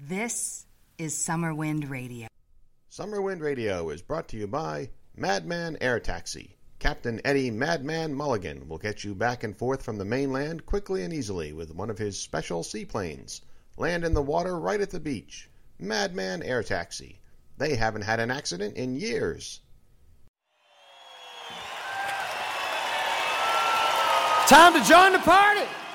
This is Summer Wind Radio. Summer Wind Radio is brought to you by Madman Air Taxi. Captain Eddie Madman Mulligan will get you back and forth from the mainland quickly and easily with one of his special seaplanes. Land in the water right at the beach. Madman Air Taxi. They haven't had an accident in years. Time to join the party!